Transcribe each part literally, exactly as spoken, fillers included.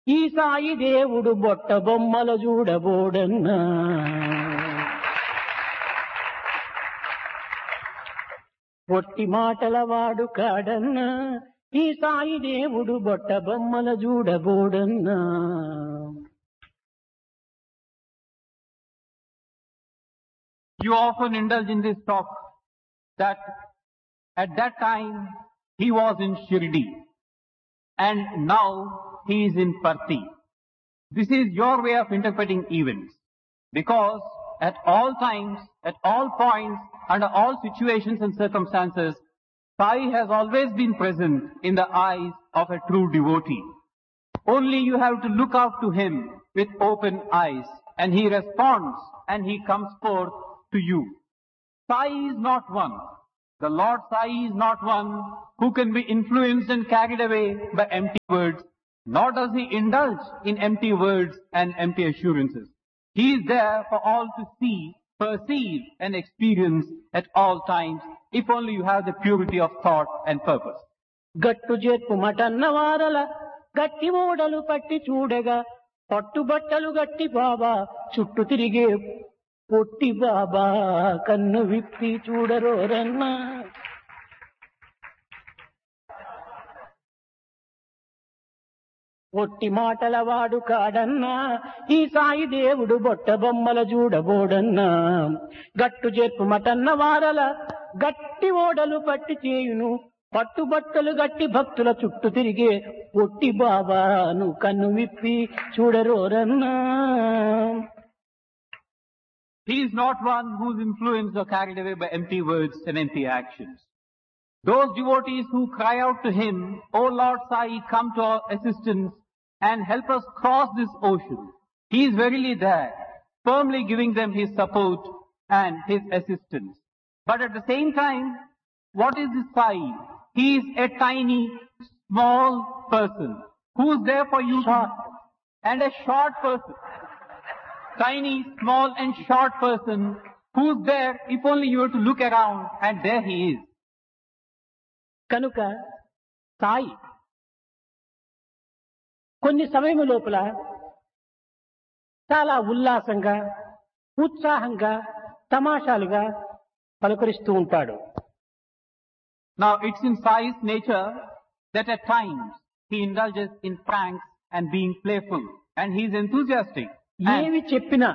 ఈ సాయి దేవుడు బొట్ట బొమ్మల చూడబోడన్నా. పొట్టి మాటల వాడు కాడన్నా, ఈ సాయి దేవుడు బొట్ట బొమ్మల చూడబోడన్నా. You often indulge in this talk that at that time he was in Shirdi and now he is in Parthi. This is your way of interpreting events, because at all times, at all points, under all situations and circumstances, Sai has always been present in the eyes of a true devotee. Only you have to look out to him with open eyes, and he responds and he comes forth to you. Sai is not one. The Lord Sai is not one who can be influenced and carried away by empty words, nor does he indulge in empty words and empty assurances. He is there for all to see, perceive and experience at all times, if only you have the purity of thought and purpose. గట్టు చేర్పు మటన్న వారల గట్టి ఓడలు పట్టి చూడగా పట్టుబట్టలు గట్టి బాబా చుట్టూ తిరిగే పొట్టి బాబా కన్ను విప్పి చూడరోరన్నా. పొట్టి మాటల వాడు కాడన్నా, ఈ సాయి దేవుడు బొట్ట బొమ్మల చూడబోడన్నా. గట్టు చేర్పు మటన్న వారల గట్టి ఓడలు పట్టి చేయును పట్టుబట్టలు గట్టి భక్తుల చుట్టూ తిరిగే పొట్టి బాబాను కన్ను విప్పి చూడరోరన్నా. He is not one who is influenced or carried away by empty words and empty actions. Those devotees who cry out to him, "O Lord Sai, come to our assistance and help us cross this ocean," he is verily there, firmly giving them his support and his assistance. But at the same time, what is this Sai? He is a tiny, small person who is there for you to, and a short person. Tiny, small and short person who's there if only you were to look around, and there he is. కనుక సాయి కొన్ని సమయం లోపల చాలా ఉల్లాసంగా ఉత్సాహంగా తమాషాలుగా పలుకరిస్తూ ఉంటాడు. Now it's in Sai's nature that at times he indulges in pranks and being playful, and he is enthusiastic. ఏవి చెప్పినా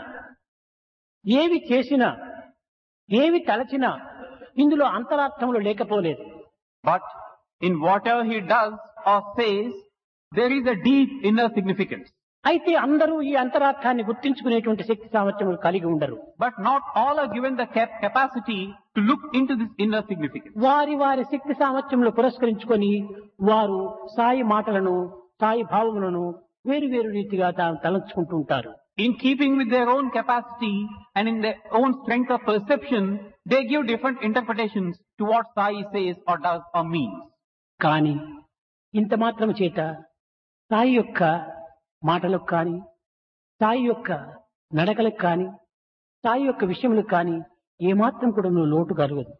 ఏవి చేసినా ఏవి తలచినా ఇందులో అంతరార్థములు లేకపోలేదు. But in whatever he does or says, there is a deep inner significance. అయితే అందరూ ఈ అంతరార్థాన్ని గుర్తించుకునేటువంటి శక్తి సామర్థ్యములు కలిగి ఉండరు. But not all are given the cap- capacity to look into this inner significance. వారి వారి శక్తి సామర్థ్యములు పురస్కరించుకొని వారు సాయి మాటలను సాయి భావములను వేరు వేరు రీతిగా తాను తలంచుకుంటూ ఉంటారు. In keeping with their own capacity and in their own strength of perception, they give different interpretations to what Sai says or does or means. కానీ ఇంత మాత్రం చేత సాయి యొక్క మాటలకు కానీ సాయి యొక్క నడకలకు కానీ సాయి యొక్క విషయములకు కానీ ఏమాత్రం కూడా నువ్వు లోటు కలగదు.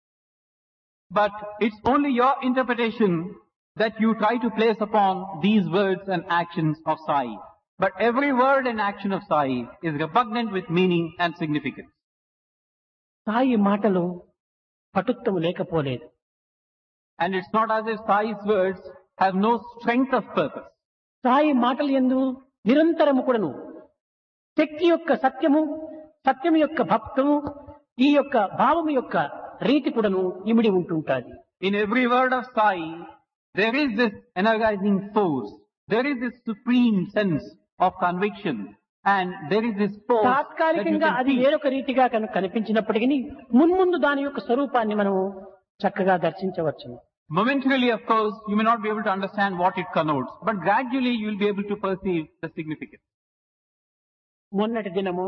But it's only your interpretation that you try to place upon these words and actions of Sai. But every word and action of Sai is repugnant with meaning and significance. Sai మాటలు పటుత్వము లేకపోలేదు. And it's not as if Sai's words have no strength of purpose. Sai మాటలు యందు నిరంతరము కూడాను శక్తి యొక్క సత్యము, సత్యము యొక్క భక్తము, ఈ యొక్క భావము యొక్క రీతి కూడాను ఇమిడి ఉంటుంటాది. In every word of Sai, there is this energizing force. There is this supreme sense of conviction, and there is this force that you తాత్కాలికంగా can అది feel. వేరొక రీతిగా కనుక కనిపించినప్పటికీ మున్ముందు దాని యొక్క స్వరూపాన్ని మనము చక్కగా దర్శించవచ్చు. Momentarily, of course, you may not be able to understand what it connotes, but gradually you will be able to perceive the significance. మొన్నటి దినము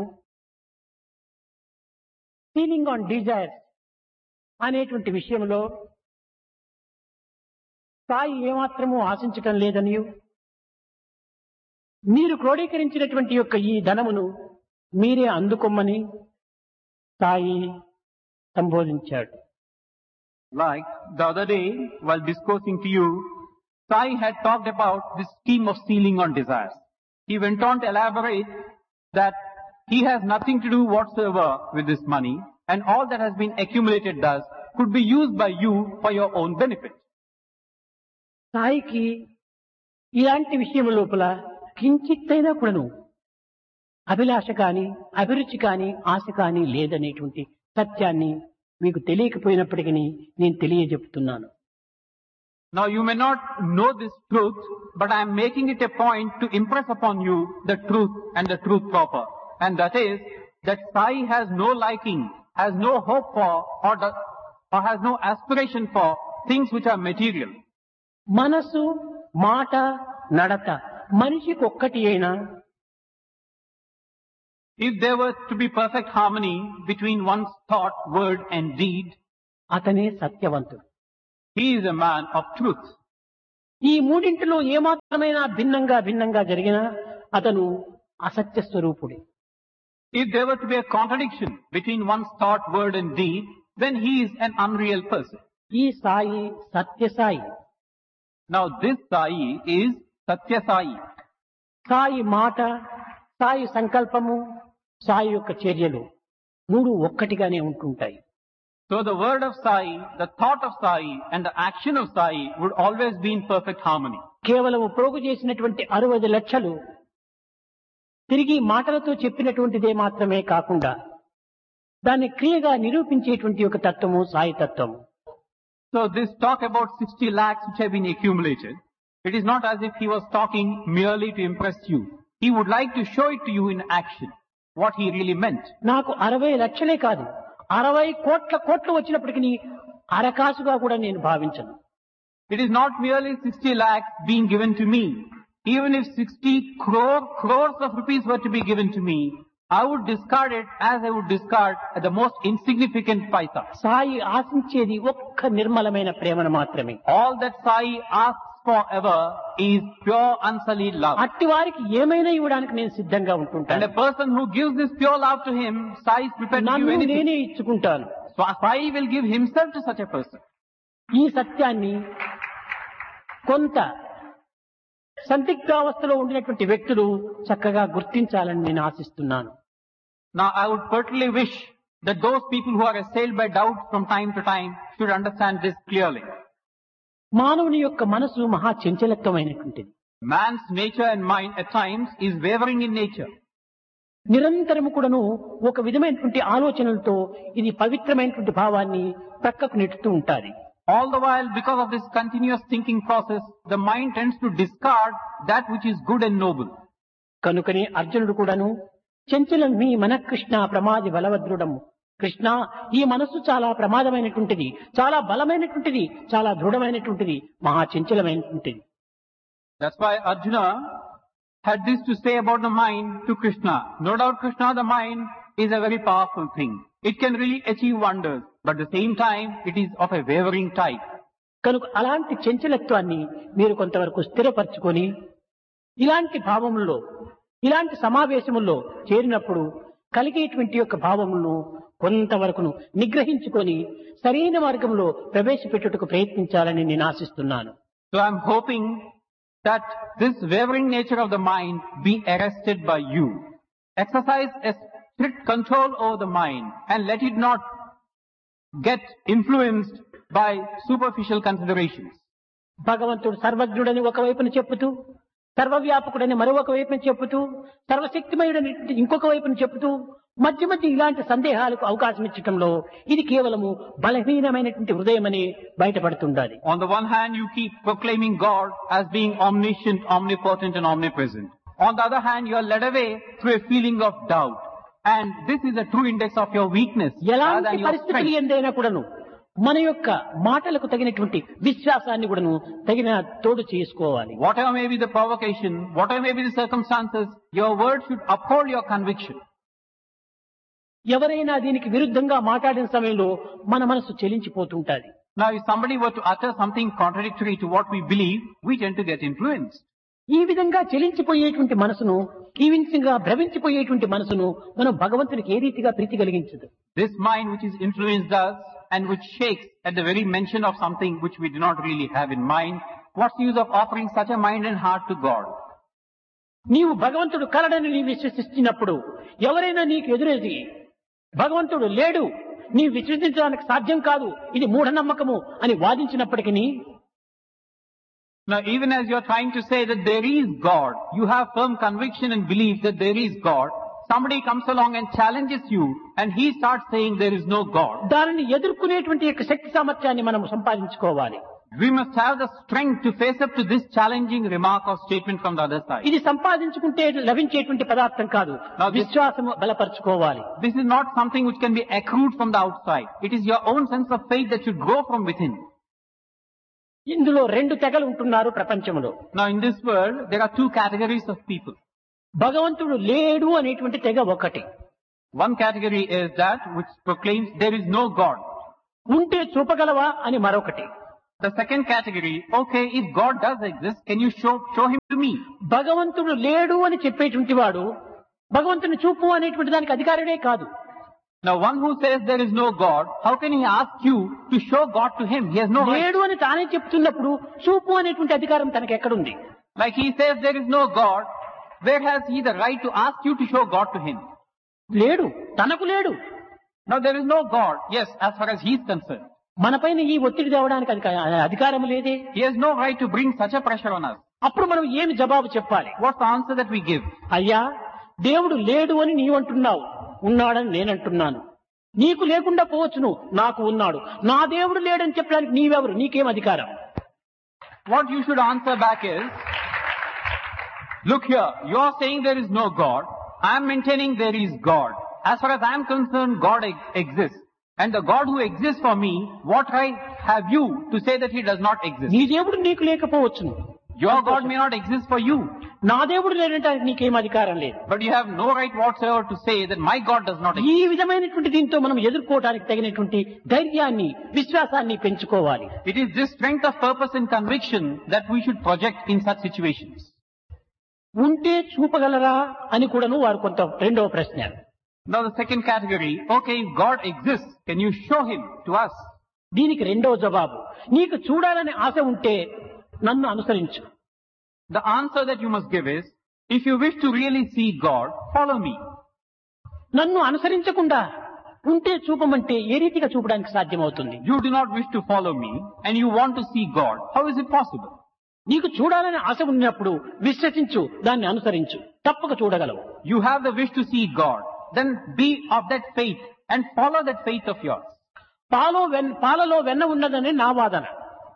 ఫీలింగ్ ఆన్ డిజైర్స్ అనేటువంటి విషయంలో సాయి ఏమాత్రము ఆశించటం లేదనియు, మీరు క్రోడీకరించినటువంటి యొక్క ఈ ధనమును మీరే అందుకొమ్మని Sai సంబోధించాడు. Like the other day, while discoursing to you, Sai had talked about this scheme of sealing on desires. He went on to elaborate that he has nothing to do whatsoever with this money, and all that has been accumulated thus could be used by you for your own benefit. సాయికి ఇలాంటి విషయం లోపల కించిత్తైనా కూడాను అభిలాష కాని అభిరుచి కాని ఆశ కాని లేదనేటువంటి సత్యాన్ని మీకు తెలియకపోయినప్పటికీ నేను తెలియజెప్తున్నాను. Now you may not know this truth, but I am making it a point to impress upon you the truth and the truth proper. And that is that Sai has no liking, has no hope for, or, the, or has no aspiration for things which are material. మనసు మాట నడత మనిషికి ఒక్కటి అయినా If there were to be perfect harmony between one's thought, word and deed, అతనే సత్యవంతుడు. he is a man of truth. ఈ మూడింటిలో ఏమాత్రమైనా భిన్నంగా భిన్నంగా జరిగినా అతను అసత్య స్వరూపుడే. If there were to be a contradiction between one's thought, word and deed, then he is an unreal person. ఈ సాయి సత్య Sai. Now this Sai is Satya Sai. Sai మాట, సాయి సంకల్పము, సాయి యొక్క చర్యలు మూడు ఒక్కటిగానే ఉంటుంటాయి. So the word of Sai, the thought of Sai and the action of Sai would always be in perfect harmony. కేవలం ప్రోగు చేసినటువంటి అరవై లక్షలు తిరిగి మాటలతో చెప్పినటువంటిదే మాత్రమే కాకుండా దాన్ని క్రియగా నిరూపించేటువంటి ఒక తత్వము సాయి తత్వము. So this talk about sixty lakhs which have been accumulated, it is not as if he was talking merely to impress you. He would like to show it to you in action, what he really meant. నాకు అరవై లక్షలే కాదు, అరవై కోట్ల కోట్లు వచ్చినప్పటికీ అరకాసుగా కూడా నేను భావించను. It is not merely sixty lakhs being given to me. Even if sixty crore crores of rupees were to be given to me, I would discard it as I would discard the most insignificant paisa. Sai ఆశించేది ఒక్క నిర్మలమైన ప్రేమను మాత్రమే. All that Sai asks for ever is pure unsullied love. అట్టి వారికి ఏమైనా ఇవ్వడానికి నేను సిద్ధంగా And ఉంటుంటాను. a person who gives this pure love to him, Sai is prepared to give నన్ను anything. నేనే ఇచ్చుకుంటాను. So Sai will give himself to such a person. ఈ సత్యాన్ని కొంత సందిగ్ధావస్థలో ఉండినటువంటి వ్యక్తులు చక్కగా గుర్తించాలని నేను ఆశిస్తున్నాను. Now I would particularly wish that those people who are assailed by doubt from time to time should understand this clearly. మానవుని యొక్క మనసు మహా చంచలత్వమైనటువంటిది. Man's nature and mind at times is wavering in nature. నిరంతరము కూడాను ఒక విధమైనటువంటి ఆలోచనలతో ఇది పవిత్రమైనటువంటి భావాన్ని ప్రక్కకు నెట్టుతూ ఉంటాది. All the while, because of this continuous thinking process, the mind tends to discard that which is good and noble. కనుకనే అర్జునుడు కూడాను చంచలం మీ మన కృష్ణ ప్రమాది బలవద్రుడము. కృష్ణ, ఈ మనస్సు చాలా ప్రమాదమైనటువంటిది, చాలా బలమైనటువంటిది, చాలా దృఢమైనటువంటిది, మహా చంచలమైనటువంటిది. That's why Arjuna had this to say about the mind to Krishna. No doubt Krishna, the mind, is a very powerful thing. It can really achieve wonders, but at the same time, it is of a wavering type. కనుక అలాంటి చంచలత్వాన్ని మీరు కొంతవరకు స్థిరపరచుకొని ఇలాంటి భావముల్లో, ఇలాంటి సమావేశముల్లో చేరినప్పుడు కలిగేటువంటి యొక్క భావములను కొంతవరకును నిగ్రహించుకొని సరైన మార్గంలో ప్రవేశపెట్టుటకు ప్రయత్నించాలని నేను ఆశిస్తున్నాను. So I'm hoping that this wavering nature of the mind be arrested by you. Exercise a strict control over the mind and let it not get influenced by superficial considerations. భగవంతుడు సర్వజ్ఞుడని ఒకవైపున చెప్పుతూ, సర్వవ్యాపకుడని మరొక వైపున చెప్పుతూ, సర్వశక్తిమయుడని ఇంకొక వైపున చెప్పుతూ మధ్య మధ్య ఇలాంటి సందేహాలకు అవకాశం ఇచ్చటంలో ఇది కేవలము బలహీనమైనటువంటి హృదయమని బయటపడుతుండాలి. On the one hand, you keep proclaiming God as being omniscient, omnipotent and omnipresent. On the other hand, you are led away through a feeling of doubt. And this is a true index of your weakness rather ఎలాంటి than your పరిస్థితులు strength. ఎందైనా కూడాను మన యొక్క మాటలకు తగినటువంటి విశ్వాసాన్ని కూడాను తగిన తోడు చేసుకోవాలి. Whatever may be the provocation, whatever may be the circumstances, your word should uphold your conviction. ఎవరైనా దీనికి విరుద్ధంగా మాట్లాడిన సమయంలో మన మనసు చెలించిపోతుంటాది. Now, if somebody were to utter something contradictory to what we believe, we tend to get influenced. ఈ విధంగా చెలించిపోయేటువంటి మనసును, ఈ విధంగా భ్రమించిపోయేటువంటి మనసును మనం భగవంతునికి ఏ రీతిగా ప్రీతి కలిగించదు. This mind which is influenced us and which shakes at the very mention of something which we do not really have in mind, What's the use of offering such a mind and heart to God? నీవు భగవంతుడు కలడని నీ విశ్వసిస్తున్నప్పుడు ఎవరైనా నీకు ఎదురేది భగవంతుడు లేడు నీ విశ్వసించడానికి సాధ్యం కాదు ఇది మూఢనమ్మకము అని వాదించినప్పటికీ Now, even as you're trying to say that there is God, you have firm conviction and belief that there is God, somebody comes along and challenges you and he starts saying there is no God. దానిని ఎదుర్కొనేటువంటి యొక్క శక్తి సామర్థ్యాన్ని మనం సంపాదించుకోవాలి. We must have the strength to face up to this challenging remark or statement from the other side. ఇది సంపాదించుకుంటే లభించేటువంటి పదార్థం కాదు. విశ్వాసము బలపరచుకోవాలి. This is not something which can be accrued from the outside. It is your own sense of faith that should grow from within. ఇందులో రెండు తెగలు ఉంటున్నారు ప్రపంచంలో. Now in this world, there are two categories of people. భగవంతుడు లేడు అనేటువంటి తెగ ఒకటి. One category is that which proclaims there is no God. ఉంటే చూపగలవా అని మరొకటి. The second category, okay, if God does exist, can you show, show him to me? భగవంతుడు లేడు అని చెప్పేటువంటి వాడు భగవంతుని చూపు అనేటువంటి దానికి అధికారుడే కాదు. Now one who says there is no God, how can he ask you to show God to him? He has no right. లేడు అని తానే చెప్తున్నప్పుడు చూపు అనేటువంటి అధికారం తనకు ఎక్కడుంది? Like he says there is no God, where has he the right to ask you to show God to him? లేడు, తనకు లేడు. Now there is no God, yes, as far as he is concerned. మనపైన ఈ ఒత్తిడి తేవడానికి అధికారం లేదే. He has no right to bring such a pressure on us. అప్పుడు మనం ఏమి జవాబు చెప్పాలి? What's the answer that we give? అయ్యా, దేవుడు లేడు అని నీవు అంటున్నావు, ఉన్నాడని నేనంటున్నాను. నీకు లేకుండా పోవచ్చును, నాకు ఉన్నాడు. నా దేవుడు లేడని చెప్పడానికి నీవెవరు? నీకేం అధికారం? What you should answer back is, look here, you are saying there is no God. I am maintaining there is God. As far as I am concerned, God ex- exists. And the God who exists for me, what right have you to say that he does not exist? నీ దేవుడు నీకు లేకపోవచ్చును. Your God may not exist for you. నా దేవుడు లేదంటే నీకేం అధికారం లేదు. But you have no right whatsoever to say that my God does not exist. ఈ విధమైనటువంటి దీంతో మనం ఎదుర్కోవడానికి తగినటువంటి ధైర్యాన్ని, విశ్వాసాన్ని పెంచుకోవాలి. It is this strength of purpose and conviction that we should project in such situations. ఉంటే చూపగలరా అని కూడాను వారు కొంత రెండవ ప్రశ్న. Now the second category, okay, if God exists, can you show him to us? దీనికి రెండవ జవాబు, నీకు చూడాలని ఆశ ఉంటే నన్ను అనుసరించు. The answer that you must give is, if you wish to really see God, follow me. నన్ను అనుసరించకుండా ఉంటే చూపమంటే ఏ రీతిగా చూపడానికి సాధ్యమవుతుంది? You do not wish to follow me and you want to see God. How is it possible? నీకు చూడాలని ఆశ ఉన్నప్పుడు విశ్వసించు, దాన్ని అనుసరించు, తప్పక చూడగలవు. You have the wish to see God. Then be of that faith and follow that faith of yours. Paulo when పాలలో వెన్న ఉన్నదని నా వాదన.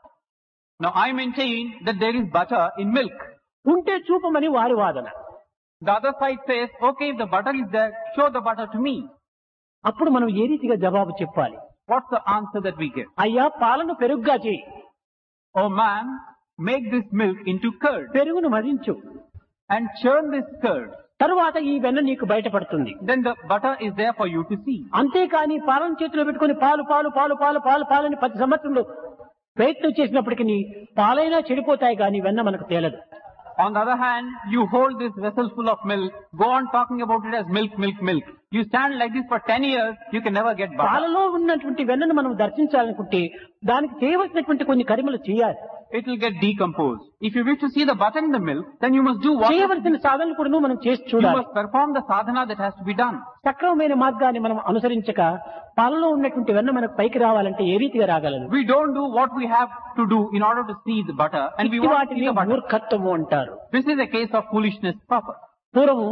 Now I maintain that there is butter in milk. ఉంటే చూపమని వారి వాదన. The other side says, okay, if the butter is there, show the butter to me. అప్పుడు మనం ఏ రీతిగా జవాబు చెప్పాలి? What's the answer that we give? అయ్యా, పాలను పెరుగుగా చేయి. Oh man, make this milk into curd పెరుగును మరించు. and churn this curd. తరువాత ఈ వెన్న నీకు బయటపడుతుంది. Then the butter is there for you to see. అంతేకాని పాలను చేతిలో పెట్టుకుని పాలు పాలు పాలు పాలు పాలు పాలని పది సంవత్సరంలో ప్రయత్నం చేసినప్పటికీ పాలైనా చెడిపోతాయి కానీ వెన్న మనకు తేలదు. On the other hand, you hold this vessel full of milk, go on talking about it as milk, milk, milk. You stand like this for ten years, you can never get butter. పాలలో ఉన్నటువంటి వెన్నను మనం దర్శించాలనుకుంటే దానికి చేయవలసినటువంటి కొన్ని కర్మలు చేయాలి. It will get decomposed. If you wish to see the butter in the milk, then you must do what? చేయవలసిన సాధనలు కూడా మనం చేసి You చూడాలి. must perform the sadhana that has to be done. సక్రమమైన మార్గాన్ని మనం అనుసరించక పాలలో ఉన్నటువంటి వెన్న మనకు పైకి రావాలంటే ఏ రీతిగా రాగలదు? We don't do what we have to do in order to see the butter, and we want to see వాటిని the butter. మూర్ఖత్వము అంటారు. This is a case of foolishness proper. పూర్వము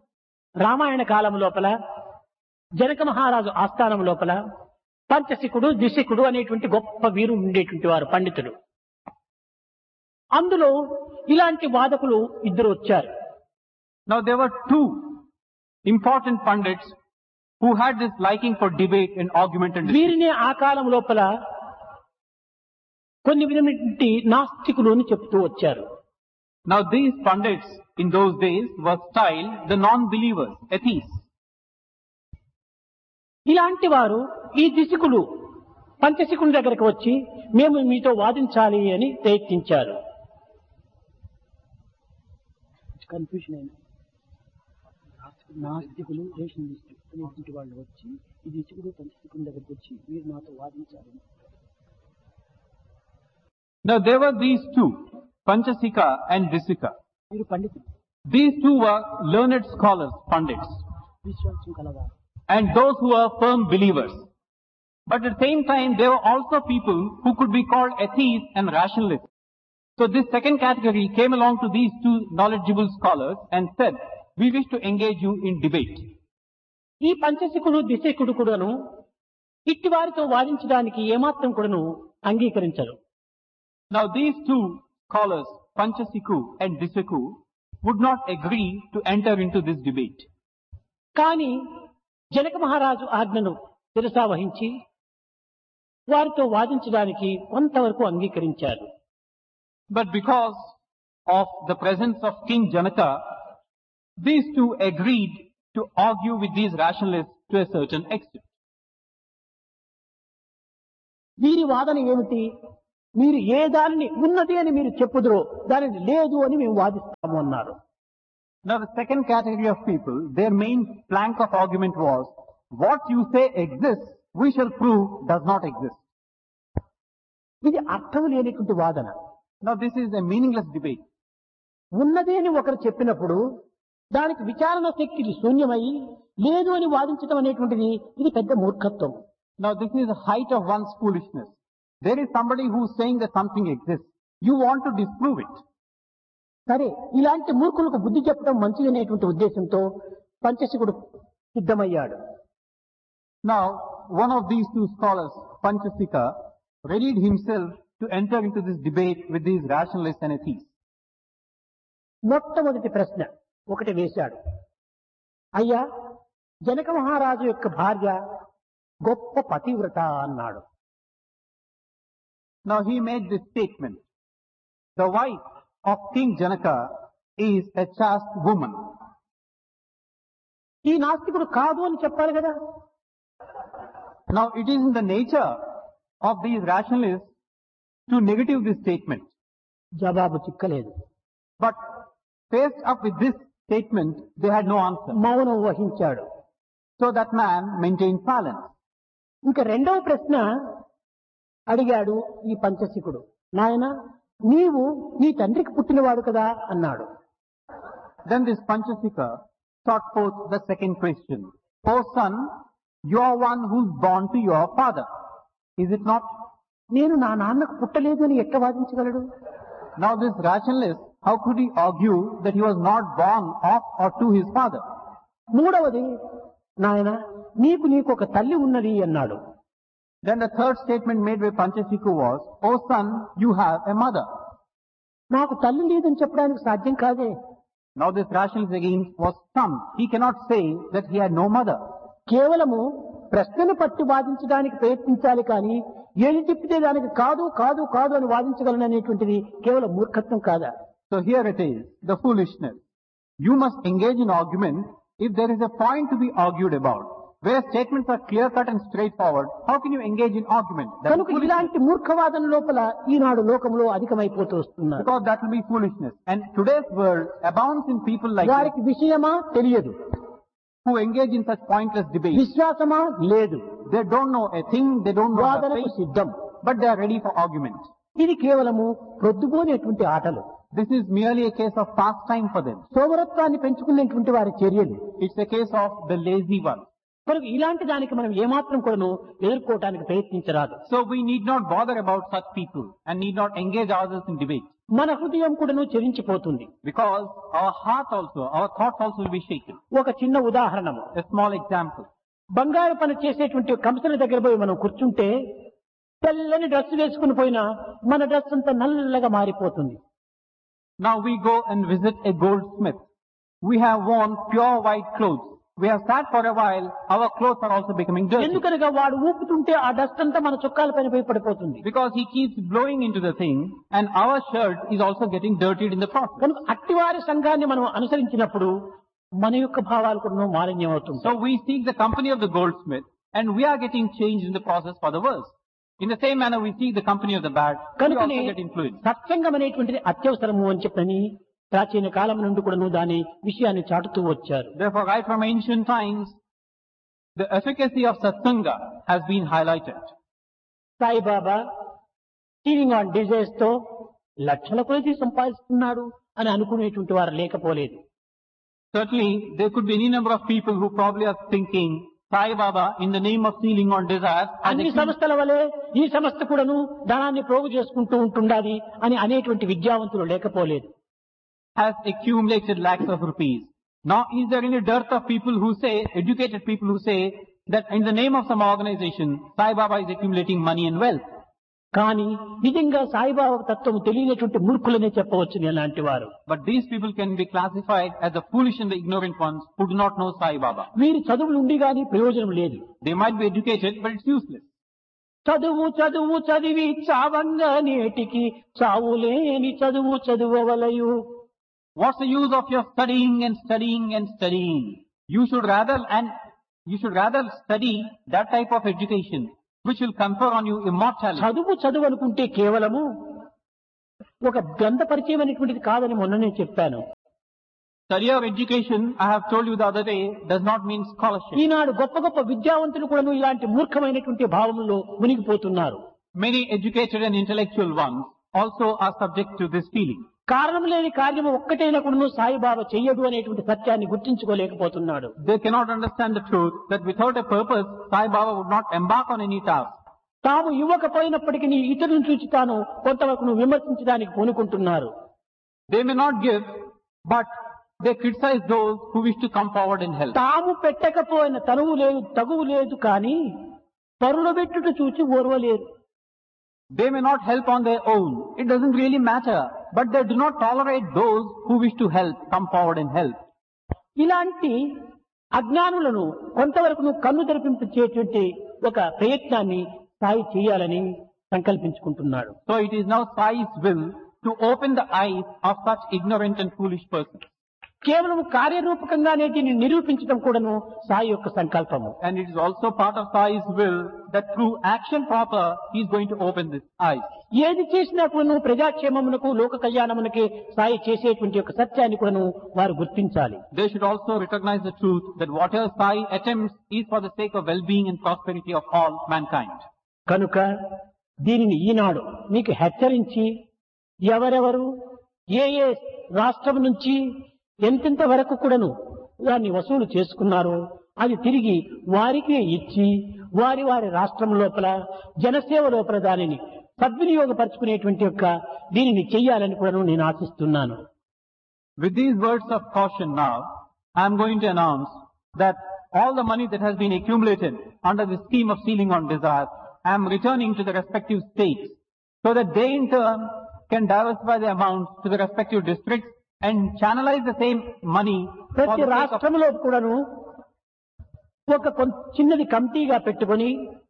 రామాయణ కాలం లోపల జనక మహారాజు ఆస్థానం లోపల పంచశికుడు, ద్విశికుడు అనేటువంటి గొప్ప వీరుడు ఉండేటువంటి వారు, పండితుడు. అందులో ఇలాంటి వాదకులు ఇద్దరు వచ్చారు. Now there were two important pundits who had this liking for debate and argument and discussion. వీరిని ఆ కాలం లోపల కొన్ని విధమైనటువంటి నాస్తికులు అని చెప్తూ వచ్చారు. Now these pundits in those days were styled the non-believers, atheists. ఇలాంటి వారు ఈ దిశకులు పంచశికుని దగ్గరకు వచ్చి మేము మీతో వాదించాలి అని ప్రయత్నించారు. కన్ఫ్యూషన్ అయిన నాస్తికులు రేషనలిస్టు వాళ్ళు వచ్చి ఈ దిశకుడు పంచశికుని దగ్గరకు వచ్చి మీరు నాతో వాదించాలి. Now there were these two, Panchasika and Disika. వీరు పండితులు, These two were learned scholars, pandits, విశ్వాసం కలవారు. and those who were firm believers. But at the same time, there were also people who could be called atheists and rationalists. So this second category came along to these two knowledgeable scholars and said, we wish to engage you in debate. ఈ పంచశికుడు దిశకుడు కూడాను ఇట్టి వారితో వాదించడానికి ఏమాత్రం కూడాను అంగీకరించరు. Now these two scholars, Panchasiku and Disaku, would not agree to enter into this debate. కానీ జనక మహారాజు ఆజ్ఞను శిరసావహించి వారితో వాదించడానికి కొంతవరకు అంగీకరించారు. But because of the presence of King Janaka, these two agreed to argue with these rationalists to a certain extent. వీరి వాదన ఏమిటి? మీరు ఏ దానిని ఉన్నది అని మీరు చెప్పుదురో దానిని లేదు అని మేము వాదిస్తాము అన్నారు. Now the second category of people, their main plank of argument was, what you say exists, we shall prove does not exist. ఇది అర్థం లేనిటువంటి వాదన. Now this is a meaningless debate. ఉన్నది అని ఒకరు చెప్పినప్పుడు దానికి విచారణ శక్తి శూన్యమై లేదు అని వాదించడం అనేటువంటిది ఇది పెద్ద మూర్ఖత్వం. Now this is the height of one's foolishness. There is somebody who is saying that something exists. You want to disprove it. సరే, ఇలాంటి మూర్ఖులకు బుద్ధి చెప్పడం మంచిదనేటువంటి ఉద్దేశంతో పంచశికుడు సిద్ధమయ్యాడు. Now one of these two scholars, Panchasika, readied himself to enter into this debate with these rationalists and atheists. మొట్టమొదటి ప్రశ్న ఒకటి వేశాడు. అయ్యా, జనక మహారాజు యొక్క భార్య గొప్ప పతివ్రత అన్నాడు. Now he made this statement. The wife of King Janaka is a chaste woman. ఈ నాస్తికుడు కాదు అని చెప్పాలి కదా. Now it is in the nature of these rationalists to negative this statement. జవాబు చిక్కలేదు. But faced up with this statement, they had no answer. మౌనం వహించాడు. So that man maintained silence. ఇంకా రెండవ ప్రశ్న అడిగాడు ఈ పంచశికుడు. నాయన, నీవు నీ తండ్రికి పుట్టినవాడు కదా అన్నాడు. Then this Panchasika sought forth the second question. O son, you are one who is born to your father. Is it not? నేను నా నాన్నకు పుట్టలేదు అని ఎట్లా వాదించగలడు? Now this rationalist, how could he argue that he was not born of or to his father? మూడవది, నాయన నీకు నీకు ఒక తల్లి ఉన్నది అన్నాడు. Then the third statement made by Panchasiku was, O son, you have a mother. నాకు తల్లి లేదని చెప్పడానికి సాధ్యం కాదే. Now this rationalist again was stumped. He cannot say that he had no mother. కేవలము ప్రశ్నను పట్టి వాదించడానికి ప్రయత్నించాలి కానీ ఏది తిప్పితే దానికి కాదు కాదు కాదు అని వాదించగలను అనేటువంటిది కేవలం మూర్ఖత్వం కాదా? So here it is, the foolishness. You must engage in argument if there is a point to be argued about. Where statements are clear-cut and straightforward, how can you engage in argument? That is కనుక foolishness. ఇలాంటి మూర్ఖవాదం లోపల ఈనాడు లోకంలో అధికమైపోతూ వస్తున్నారు. Because that will be foolishness. And today's world abounds in people like వారికి విషయమా తెలియదు, this, who engage in such pointless debates. విశ్వాసమా లేదు, They don't know a thing, they don't know the వాదనకు faith, సిద్ధం. but they are ready for argument. ఇది కేవలము ప్రొద్దుపోనేటువంటి ఆటలు, This is merely a case of pastime for them. సోమరత్వాన్ని పెంచుకునేటువంటి వారి చర్యలు. It's a case of the lazy one. కనుక ఇలాంటి దానికి మనం ఏమాత్రం కూడాను ఎదుర్కోవటానికి ప్రయత్నించరాదు. So we need not bother about such people and need not engage others in debate. మన హృదయం కూడాను చెరించిపోతుంది. Because our heart also, our thoughts also will be shaken. ఒక చిన్న ఉదాహరణము, A small example. బంగారు పని చేసేటువంటి కంపెనీ దగ్గర పోయి మనం కూర్చుంటే తెల్లని డ్రెస్ వేసుకుని పోయినా మన డ్రెస్ అంతా నల్లగా మారిపోతుంది. Now we go and visit a goldsmith. We have worn pure white clothes. We have sat for a while, our clothes are also becoming dirty. ఎందుకనగా వాడు ఊపుతుంటే ఆ డస్ట్ అంతా మన చొక్కాల పైన పోయి పడిపోతుంది. Because he keeps blowing into the thing and our shirt is also getting dirtied in the process. కనుక అట్టివారి సంఘాన్ని మనం అనుసరించినప్పుడు మన యొక్క భావాలు కూడా మాలిన్యం అవుతుంది. So we seek the company of the goldsmith and we are getting changed in the process for the worse. In the same manner we seek the company of the bad, we కనుకనే also get influenced. సత్సంగం అనేటువంటిది అత్యవసరము అని చెప్పని ప్రాచీన కాలం నుండి కూడా దాని విషయాన్ని చాటుతూ వచ్చారు. Therefore, right from ancient times, the efficacy of satsanga has been highlighted. Saibaba టీవింగ్ on desires తో లక్షల కొలది సంపాదిస్తున్నాడు అని అనుకునేటువంటి వారు లేకపోలేదు. Certainly, there could be any number of people who probably are thinking, Sai Baba, in the name of sealing on desires, has అన్ని accumulated- సంస్థల వలె ఈ సంస్థ కూడాను ధనాన్ని ప్రోగు చేసుకుంటూ ఉంటుండాలి అని అనేటువంటి విద్యావంతులు లేకపోలేదు. has accumulated lakhs of rupees. Now, is there any dearth of people who say, educated people who say, that in the name of some organization, Sai Baba is accumulating money and wealth? కానీ నిజంగా సాయిబాబా తత్వం తెలియనటువంటి మూర్ఖులనే చెప్పవచ్చు అలాంటి వారు. But these people can be classified as the foolish and the ignorant ones who do not know Sai Baba. వీరి చదువులు ఉండి గాని ప్రయోజనం లేదు. They might be educated, but it's useless. చదువు చదువు చదివి చావంగా నేటికి చావులేని చదువు చదువవలయు. What's the use of your studying and studying and studying? You should rather and you should rather study that type of education which will confer on you immortality. చదువు చదువు అనుకుంటే కేవలము ఒక గ్రంథ పరిచయం అనేటువంటిది కాదని మొన్న నేను చెప్పాను. Study of education, I have told you the other day, does not mean scholarship. ఈనాడు గొప్ప గొప్ప విద్యావంతులు కూడా ఇలాంటి మూర్ఖమైనటువంటి భావంలో మునిగిపోతున్నారు. Many educated and intellectual ones also are subject to this feeling. కారణం లేని కార్యము ఒక్కటైనా కూడా సాయిబాబా చెయ్యడు అనేటువంటి సత్యాన్ని గుర్తించుకోలేకపోతున్నాడు. They cannot understand the truth that without a purpose, Sai Baba would not embark on any task. తాము ఇవ్వకపోయినప్పటికీ ఇతరులను చూసి తాను కొంతవరకు విమర్శించడానికి పూనుకుంటున్నారు. They may not give, but they criticize those who wish to come forward and help. తాము పెట్టకపోయిన తనువు లేదు తగువు లేదు కానీ పరుల పెట్టుట చూచి ఓర్వలేరు. They may not help on their own. It doesn't really matter. But they do not tolerate those who wish to help, come forward and help. ఇలాంటి అజ్ఞానులను కొంతవరకు కన్ను తెరిపించేటువంటి ఒక ప్రయత్నాన్ని సాయి చేయాలని సంకల్పించుకుంటున్నాడు. So it is now Sai's will to open the eyes of such ignorant and foolish persons. కేవలం కార్యరూపకంగానే దీన్ని నిరూపించడం కూడాను సాయి యొక్క సంకల్పము. And it is also part of Sai's will that through action proper, he is going to open this eyes. ఏది చేసినా కూడాను ప్రజాక్షేమమునకు లోక కళ్యాణమునకే సాయి చేసేటువంటి ఒక సత్యాన్ని కూడాను వారు గుర్తించాలి. They should also recognize the truth that whatever Sai attempts is for the sake of well-being and prosperity of all mankind. కనుక దీనిని ఈనాడు మీకు హెచ్చరించి ఎవరెవరు ఏ ఏ రాష్ట్రం నుంచి ఎంతెంత వరకు కూడాను దాన్ని వసూలు చేసుకున్నారో అది తిరిగి వారికి ఇచ్చి వారి వారి రాష్ట్రం లోపల జనసేవ లోపల దానిని సద్వినియోగపరుచుకునేటువంటి యొక్క దీనిని చెయ్యాలని కూడా నేను ఆశిస్తున్నాను. With these words of caution now, I am going to announce that all the money that has been accumulated under the scheme of sealing on desire, I am returning to the respective states so that they in turn can diversify the amounts to the respective districts and channelize the same money for ప్రతి the sake of, రాష్ట్రంలో కూడాను ఒక కొం- చిన్నది కమిటీగా పెట్టుకొని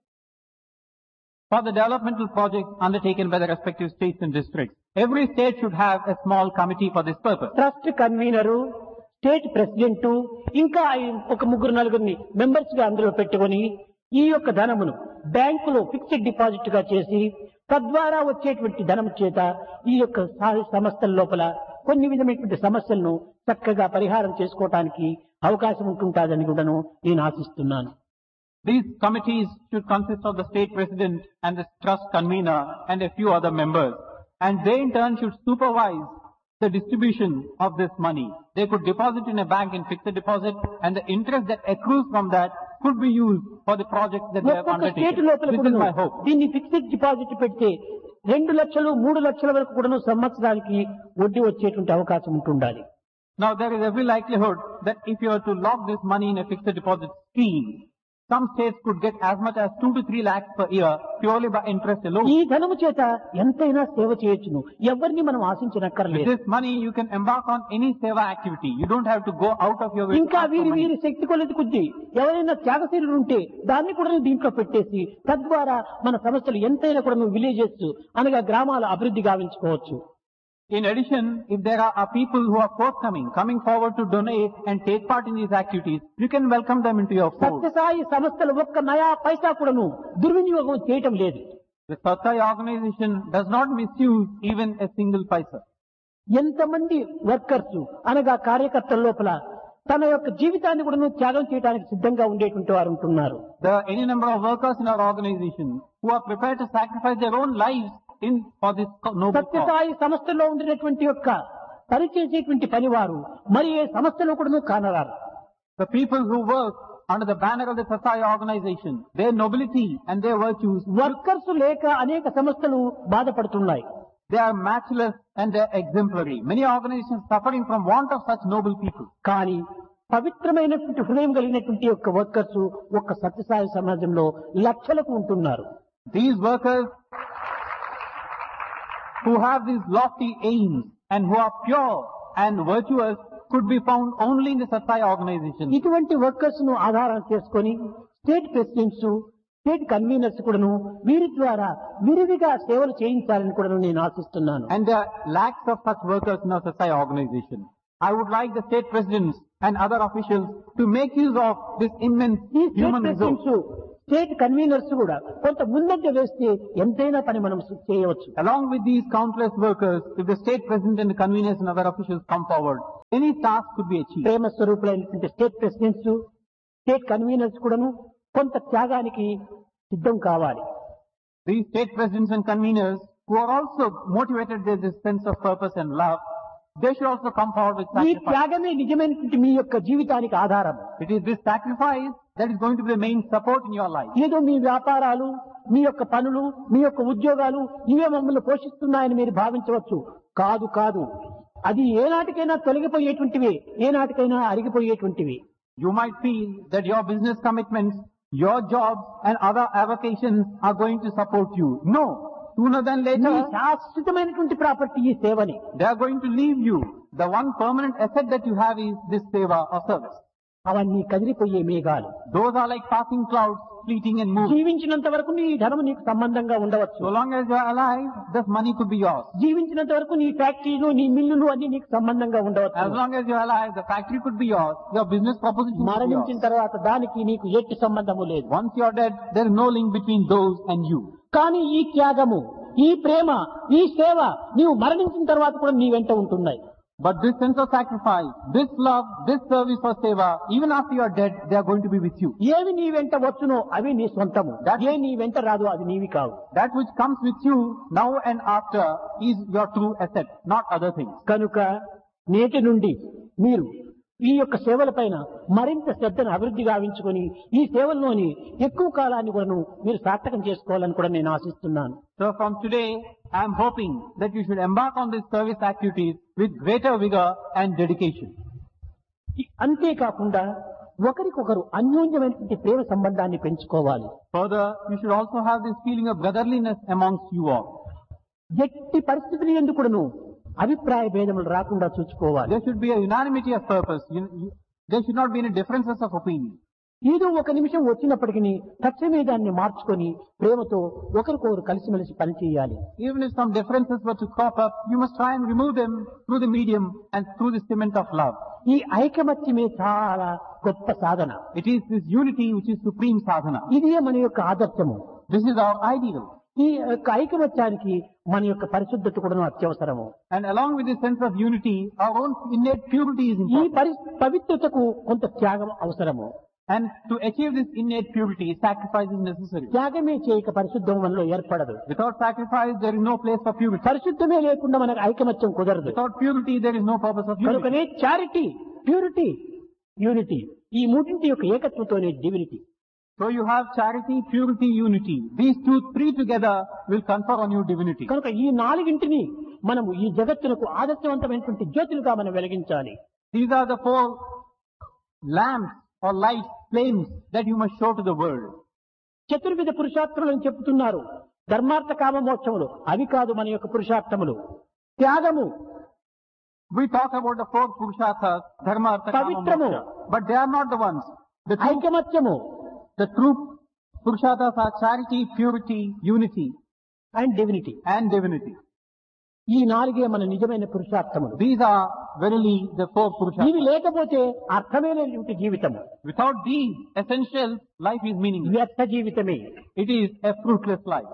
for the developmental projects undertaken by the respective states and districts. Every state should have a small committee for this purpose. Trust convener, state president, ఇంకా I- ఒక ముగ్గురు నలుగురిని మెంబర్స్ గా అందులో పెట్టుకొని ఈ యొక్క ధనమును బ్యాంకులో ఫిక్స్డ్ డిపాజిట్ గా చేసి తద్వారా వచ్చేటువంటి ధనము చేత ఈ యొక్క సా- సంస్థల లోపల కొన్ని విధమైనటువంటి సమస్యలను చక్కగా పరిహారం చేసుకోవటానికి అవకాశం ఉంటుంటాదని కూడాను నేను ఆశిస్తున్నాను. These committees should consist of the state president and the trust convener and a few other members. And they in turn should supervise the distribution of this money. They could deposit in a bank in fixed deposit and the interest that accrues from that could be used for the projects that they have ఒక్కొక్క state undertaken. లోపల This is కూడాను my hope. దీన్ని fixed deposit పెడితే రెండు లక్షలు మూడు లక్షల వరకు కూడాను సంవత్సరానికి వడ్డీ వచ్చేటువంటి అవకాశం ఉంటుండాలి. Now there is every likelihood that if you are to lock this money in a fixed deposit scheme, some states could get as much as two to three lakhs per year purely by interest alone. ఈ ధనము చేత ఎంతైనా సేవ చేయొచ్చును. ఎవరిని మనం With ఆశించనక్కర్లేదు. this money you can embark on any seva activity. You don't have to go out of your way to ఇంకా ask for వీరి money. వీరి శక్తి కొలది కొద్దీ ఎవరైనా త్యాగశీలులు ఉంటే దాన్ని కూడా దీంట్లో పెట్టేసి తద్వారా మన సమస్యలు ఎంతైనా కూడా విలేజెస్ అనగా గ్రామాల అభివృద్ధి గావించుకోవచ్చు. In addition, if there are, are people who are forthcoming, coming forward to donate and take part in these activities, you can welcome them into your fold. Sathya Sai సంస్థలు ఒక్క నయా పైసా కూడాను దుర్వినియోగం చేయటం లేదు. The Satsai organization does not misuse even a single paisa. ఎంతమంది workers అనగా కార్యకర్తల లోపల తన యొక్క జీవితాన్ని కూడా త్యాగం చేయడానికి సిద్ధంగా ఉండేటువంటి వారు ఉంటున్నారు. There are any number of workers in our organization who are prepared to sacrifice their own lives in for this co- noble cause. Sathya Sai సంస్థలో ఉండినటువంటి యొక్క పనిచేసేటువంటి పనివారు మరి ఏ సంస్థలో కూడా కానరారు. The people who work under the banner of the Satsai organization, their nobility and their virtues, workers లేక అనేక సంస్థలు బాధపడుతున్నాయి. they are matchless and they are exemplary. Many organizations suffering from want of such noble people. కానీ పవిత్రమైనటువంటి హృదయం కలిగినటువంటి యొక్క workers ఒక్క సత్యసాయి సమాజంలో లక్షలకు ఉంటున్నారు. These workers who have these lofty aims and who are pure and virtuous could be found only in the Satsai organization. ఇటువంటి వర్కర్స్ ను ఆధారం చేసుకొని స్టేట్ ప్రెసిడెంట్స్, స్టేట్ కన్వీనర్స్ కూడాను వీరి ద్వారా విరివిగా సేవలు చేయించాలని కూడా నేను ఆశిస్తున్నాను. And there are lakhs of such workers in our Satsai organization. I would like the state presidents and other officials to make use of this immense ఈ state human resource. Presidents, state conveners కూడా కొంత ముందంజ వేస్తే ఎంతైనా పని మనం చేయవచ్చు. Along with these countless workers, if the state president and the conveners and other officials come forward, any task could be achieved. Prema స్వరూపులైనటువంటి state presidents, state conveners కూడాను కొంత త్యాగానికి సిద్ధం కావాలి. These state presidents and conveners who are also motivated with this sense of purpose and love, they should also come forward with ఈ sacrifice. త్యాగమే నిజమైనటువంటి మీ యొక్క జీవితానికి ఆధారం. It is this sacrifice that is going to be the main support in your life. ఏదో మీ వ్యాపారాలు, మీ యొక్క పనులు, మీ యొక్క ఉద్యోగాలు ఇవే మమ్మల్ని పోషిస్తున్నాయని మీరు భావించవచ్చు. కాదు కాదు, అది ఏనాటికైనా తొలగిపోయేటువంటివి, ఏనాటికైనా అరిగిపోయేటువంటివి. You might feel that your business commitments, your jobs and other avocations are going to support you. No. Sooner than ఈ later, శాశ్వతమైనటువంటి ప్రాపర్టీ ఈ సేవని. they are going to leave you. The one permanent asset that you have is this seva or service. అవన్నీ కదిలిపోయే మేఘాలు. Those are like passing clouds, fleeting and moving. జీవించినంత వరకు నీ ధనం నీకు సంబంధంగా ఉండవచ్చు. So long as you are alive, this money could be yours. జీవించినంత వరకు నీ ఫ్యాక్టరీలు, నీ మిల్లులు అన్ని నీకు సంబంధంగా As ఉండవచ్చు. long as you are alive, the factory could be yours. Your business proposition could be మరణించిన yours. తర్వాత దానికి నీకు ఎట్టి సంబంధము లేదు. Once you are dead, there is no link between those and you. కానీ ఈ త్యాగము, ఈ ప్రేమ, ఈ సేవ నీవు మరణించిన తర్వాత కూడా నీ వెంట ఉంటున్నాయి. But this sense of sacrifice, this love, this service for seva, even after you are dead, they are going to be with you. ఏవి నీ వెంట వచ్చునో అవి నీ సొంతము, ఏ నీ వెంట రాదు అది నీవి కావు. That which comes with you now and after is your true asset, not other things. కనుక నేటి నుండి మీరు ఈ యొక్క సేవల పైన మరింత శ్రద్ధను అభివృద్ధి గావించుకొని ఈ సేవల్లోని ఎక్కువ కాలాన్ని కూడా మీరు సార్థకం చేసుకోవాలని కూడా నేను ఆశిస్తున్నాను. So from today, I am hoping that you should embark on these service activities with greater vigor and dedication. ఈ- అంతేకాకుండా ఒకరికొకరు అన్యోన్యమైనటువంటి ప్రేమ సంబంధాన్ని పెంచుకోవాలి. Further, you should also have this feeling of brotherliness amongst you all. ఎట్టి పరిస్థితులు ఎందుకును అభిప్రాయ భేదములు రాకుండా చూసుకోవాలి. There should be a unanimity of purpose. You, you, there should not be any differences of opinion. ఏదో ఒక నిమిషం వచ్చినప్పటికీ తక్షణమే దాన్ని మార్చుకొని ప్రేమతో ఒకరికొకరు కలిసిమెలిసి పనిచేయాలి. Even if some differences were to crop up, you must try and remove them through the medium and through the cement of love. ఈ ఐకమత్యమే చాలా గొప్ప సాధన. It is this unity which is supreme sadhana. ఇదే మన యొక్క ఆదర్శము. This is our ideal. ఈ యొక్క ఐకమత్యానికి మన యొక్క పరిశుద్ధత కూడా అత్యవసరము. And along with this sense of unity, our own innate purity is ఈ important. పరి పవిత్రతకు కొంత త్యాగం అవసరము. And to achieve this innate purity, sacrifice is necessary. త్యాగమే చేయక పరిశుద్ధం మనలో ఏర్పడదు. Without sacrifice, there is no place for purity. పరిశుద్ధమే లేకుండా మనకు ఐకమత్యం కుదరదు. Without purity, there is no purpose of unity. కనుకనే చారిటీ, ప్యూరిటీ, యూనిటీ ఈ మూడింటి యొక్క ఏకత్వంతోనే divinity. So you have charity, purity, unity. These two, three together will confer on you divinity. కనుక ఈ నాలుగింటిని మనము ఈ జగత్తునకు ఆదర్శవంతమైనటువంటి జ్యోతులుగా మనం వెలిగించాలి. These are the four lamps or lights, flames that you must show to the world. చతుర్విధ పురుషార్థములు అని చెప్తున్నారు. ధర్మార్థ కామ మోక్షములు అవి కాదు మన యొక్క పురుషార్థములు. త్యాగము, We talk about the four purusharthas, dharma, artha, kama, Pavitramu. moksha. But they are not the ones. The true, ఐకమత్యము the true purusharthas are charity, purity, unity, and divinity. and divinity. ఈ నాలుగే మన నిజమైన పురుషార్థములు. These are verily the four ఇవి purusharthas. లేకపోతే అర్థమైనటువంటి జీవితము Without these essentials, life is meaningless. వ్యర్థ జీవితమే. It is a fruitless life.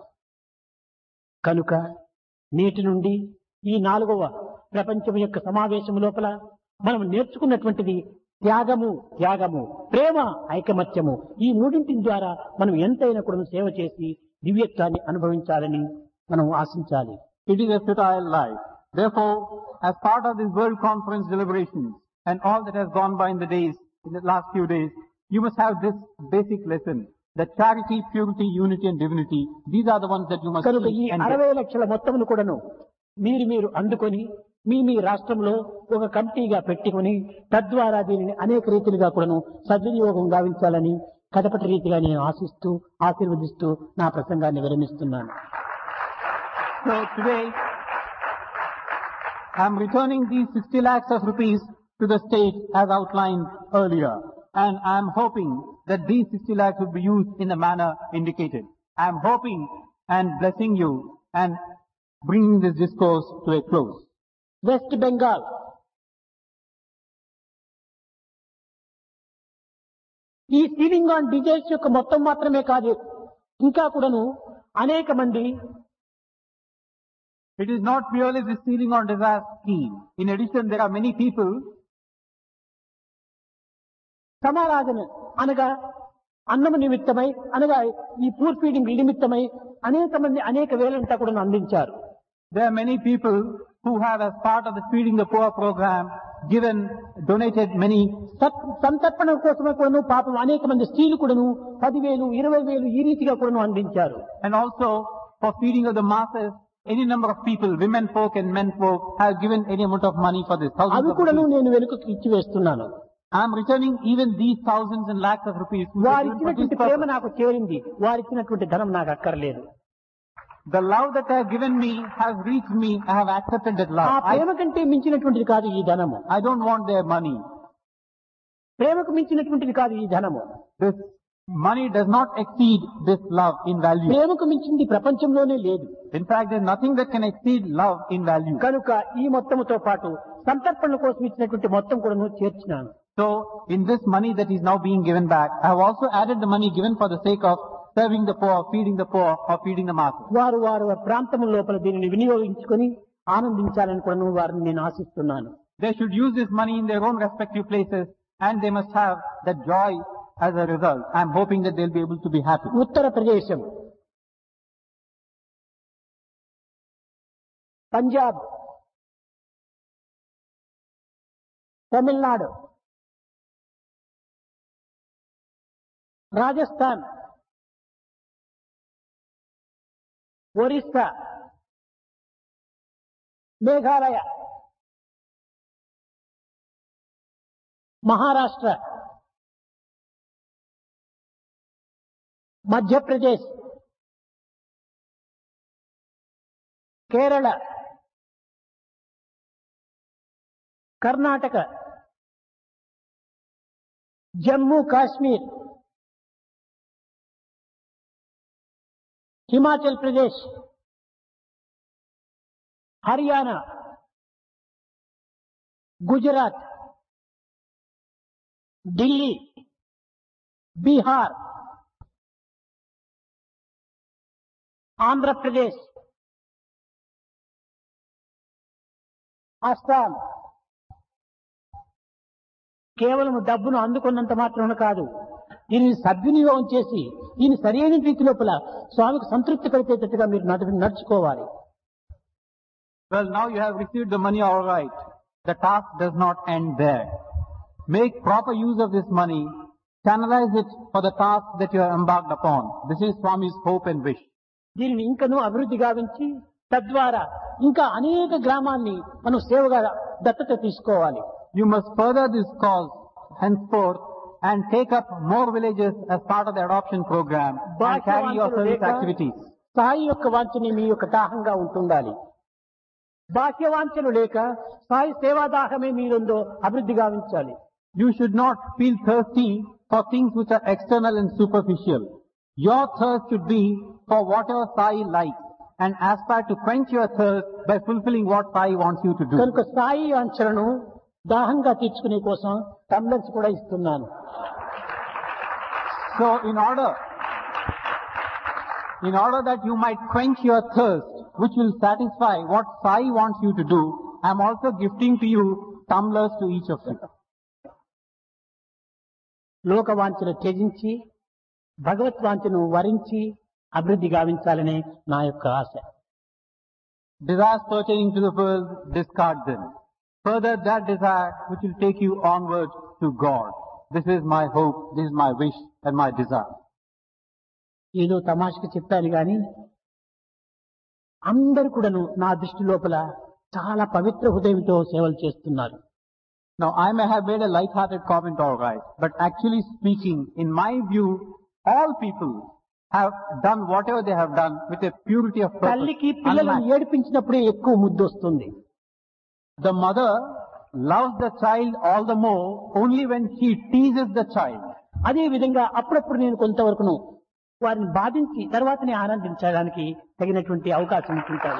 కనుక నేటి నుండి ఈ నాలుగవ ప్రపంచం యొక్క సమావేశం లోపల మనం నేర్చుకున్నటువంటిది త్యాగము, త్యాగము, ప్రేమ, ఐకమత్యము ఈ మూడింటి ద్వారా మనం ఎంతైనా కూడా సేవ చేసి దివ్యత్వాన్ని అనుభవించాలని మనం ఆశించాలి. It is a futile life. Therefore, as part of this World Conference deliberations and all that has gone by in the days, in the last few days, you must have this basic lesson that charity, purity, unity and divinity, these are the ones that you must కనుక ఈ seek and అరవై get. లక్షల మొత్తమును కూడాను మీరు మీరు అందుకొని మీ మీ రాష్ట్రంలో ఒక కమిటీగా పెట్టుకుని తద్వారా దీనిని అనేక రీతిలుగా కూడాను సద్వినియోగం గావించాలని కడపటి రీతిగా నేను ఆశిస్తూ ఆశీర్వదిస్తూ నా ప్రసంగాన్ని విరమిస్తున్నాను. So today, I am returning these sixty lakhs of rupees to the state as outlined earlier. And I am hoping that these sixty lakhs will be used in the manner indicated. I am hoping and blessing you and bringing this discourse to a close. West Bengal ఈ ceiling on desires యొక్క మొత్తం మాత్రమే కాదు, ఇంకా కూడాను అనేక మంది It is not merely the ceiling on desire scheme. In addition, there are many people సమారాధన అనగా అన్నము నిమిత్తమై అనగా ఈ పూర్ ఫీడింగ్ నిమిత్తమై అనేక మంది అనేక వేలంతా కూడా అందించారు. There are many people who have, as part of the Feeding the Poor program, given, donated many. సత్- సంతర్పణ కోసమే కూడాను పాపం అనేక మంది స్త్రీలు కూడాను పదివేలు ఇరవై వేలు ఈ రీతిగా కూడాను అందించారు. And also, for feeding of the masses, any number of people, women folk and men folk, have given any amount of money for this. Thousands అవి of కూడాను rupees. నేను వెనుకకు ఇచ్చి వేస్తున్నాను. I am returning even these thousands and lakhs of rupees. which are given for this వారిచ్చినటువంటి Prema purpose. నాకు చేరింది, వారిచ్చినటువంటి ధనం నాకు అక్కర్లేదు. The love that they have given me has reached me. I have accepted that ఆ love. Prema I, కంటే మించినటువంటిది కాదు ఈ ధనము. I don't want their money. ప్రేమకు మించినటువంటిది కాదు ఈ ధనము. This money does not exceed this love in value. ప్రేమకు మించింది ప్రపంచంలోనే లేదు. In fact, there is nothing that can exceed love in value. కనుక ఈ మొత్తముతో పాటు సంతర్పణ కోసం ఇచ్చినటువంటి మొత్తం కూడా నువ్వు చేర్చినాను. So, in this money that is now being given back, I have also added the money given for the sake of serving the poor, feeding the poor, or feeding the masses. వారు వారు ప్రాంతం లోపల దీనిని వినియోగించుకొని ఆనందించాలని కూడా నువ్వు వారిని నేను ఆశిస్తున్నాను. They should use this money in their own respective places, and they must have that joy as a result. I am hoping that they'll be able to be happy. ఉత్తరప్రదేశం, Punjab, Tamil Nadu, Rajasthan, Orissa, Meghalaya, Maharashtra, Madhya Pradesh, Kerala, Karnataka, Jammu Kashmir, Himachal Pradesh, Haryana, Gujarat, Delhi, Bihar, Andhra Pradesh, Assam కేవలం డబ్బును అందుకున్నంత మాత్రమే కాదు, దీనిని సద్వినియోగం చేసి దీన్ని సరైన రీతి లోపల స్వామికి సంతృప్తి కలిగేటట్టుగా మీరు నడు- నడుచుకోవాలి. Well, now you have received the money all right. The task does not end there. Make proper use of this money. Channelize it for the task that you are embarked upon. This is Swami's hope and wish. దీనిని ఇంకనూ అభివృద్ధి గావించి తద్వారా ఇంకా అనేక గ్రామాన్ని మనం సేవగా దత్తత తీసుకోవాలి. You must further this cause henceforth and take up more villages as part of the adoption program and carry your service activities. స్థాయి యొక్క వాంఛని మీ యొక్క దాహంగా ఉంటుండాలి. బాహ్య వాంఛలు లేక స్థాయి సేవాదాహమే మీరుందో అభివృద్ధి గావించాలి. You should not feel thirsty for things which are external and superficial. Your thirst should be for whatever Sai likes and aspire to quench your thirst by fulfilling what Sai wants you to do. కనుక స్థాయి వాంఛలను దాహంగా తీర్చుకునే కోసం tumblers కూడా ఇస్తున్నాను. So in order, in order that you might quench your thirst, which will satisfy what Sai wants you to do, I am also gifting to you tumblers to each of you. లోక వాంఛను త్యజించి భగవత్ వాంఛను వరించి అభివృద్ధి గావించాలనే నా యొక్క ఆశ. Desires pertaining to the world, discard them. Further, that desire which will take you onward to God. This is my hope, this is my wish and my desire. ఏదో తమాషకి చెప్తాను గాని అందరు కూడాను నా దృష్టి లోపల చాలా పవిత్ర హృదయంతో సేవలు చేస్తున్నారు. Now, I may have made a light-hearted comment, all right, but actually speaking, in my view, all people have done whatever they have done with a purity of purpose. తల్లికి పిల్లలను ఏడిపించినప్పుడే ఎక్కువ ముద్దు వస్తుంది. The mother loves the child all the more only when she teases the child. అదే విధంగా అప్పుడప్పుడు నేను కొంతవరకును వారిని బాధించి తర్వాతనే ఆనందించడానికి తగినటువంటి అవకాశం ఉంటుంటారు.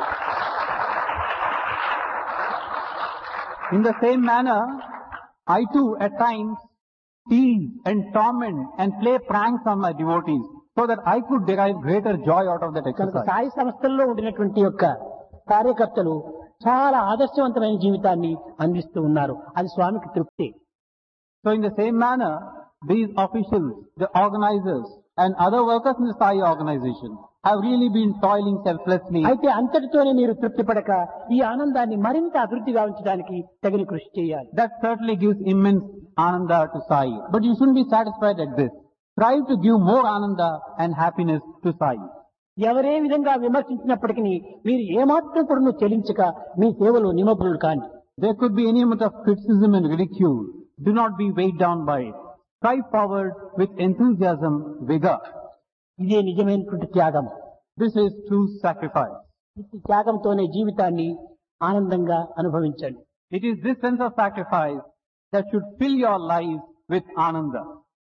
In the same manner, I too at times tease and torment and play pranks on my devotees so that I could derive greater joy out of that కనుక exercise. సాయి సంస్థల్లో ఉండినటువంటి యొక్క కార్యకర్తలు చాలా ఆదర్శవంతమైన జీవితాన్ని అందిస్తూ ఉన్నారు. అది స్వామికి తృప్తి. So in the same manner, these officials, the organizers and other workers in the Sai organization have really been toiling selflessly. అయితే అంతటితోనే మీరు తృప్తి పడక ఈ ఆనందాన్ని మరింత అభివృద్ధి గావించడానికి తగిన కృషి చేయాలి. That certainly gives immense ananda to Sai. But you shouldn't be satisfied at this. Try to give more ananda and happiness to Sai. ఎవరే విధంగా విమర్శించినప్పటికీ మీరు ఏమాత్రం కూడా చెలించక మీ సేవలో నిమగ్నులు కాండి. There could be any amount of criticism and ridicule. Do not be weighed down by it. Strive forward with enthusiasm, vigor. ఇదే నిజమైనటువంటి త్యాగం. This is true sacrifice. ఈ త్యాగంతోనే జీవితాన్ని ఆనందంగా అనుభవించండి. It is this sense of sacrifice that should fill your life with ananda.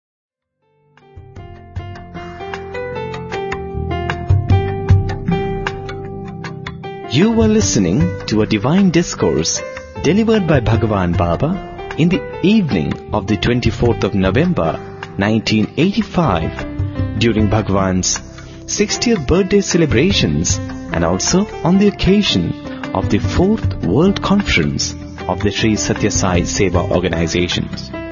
You were listening to a divine discourse delivered by Bhagavan Baba in the evening of the twenty-fourth of November nineteen eighty-five during Bhagavan's sixtieth birthday celebrations and also on the occasion of the fourth World Conference of the Sri Satya Sai Seva Organizations.